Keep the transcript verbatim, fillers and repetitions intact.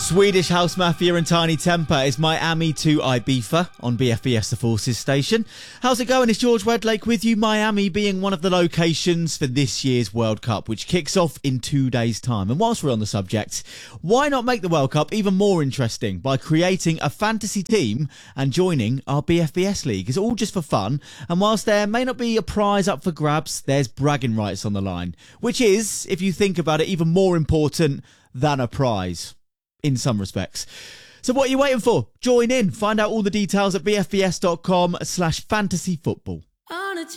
Swedish House Mafia and Tiny Temper is Miami to Ibiza on B F B S The Forces station. How's it going? It's George Wedlake with you. Miami being one of the locations for this year's World Cup, which kicks off in two days' time. And whilst we're on the subject, why not make the World Cup even more interesting by creating a fantasy team and joining our B F B S League? It's all just for fun. And whilst there may not be a prize up for grabs, there's bragging rights on the line, which is, if you think about it, even more important than a prize. In some respects. So what are you waiting for? Join in. Find out all the details at bfbs.com slash fantasy football.